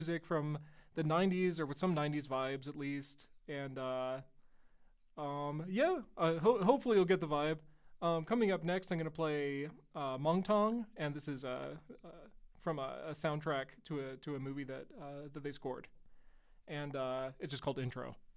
music from the '90s or with some '90s vibes at least. And yeah, hopefully you'll get the vibe. Coming up next, I'm gonna play Mong Tong, and this is from a soundtrack to a movie that that they scored, and it's just called Intro.